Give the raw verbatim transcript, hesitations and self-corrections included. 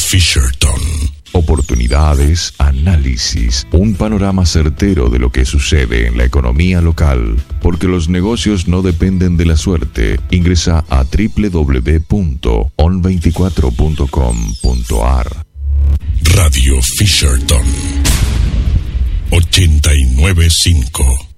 Fisherton. Oportunidades, análisis, un panorama certero de lo que sucede en la economía local, porque los negocios no dependen de la suerte. Ingresa a doble u doble u doble u punto on veinticuatro punto com punto a r. Radio Fisherton ochenta y nueve punto cinco.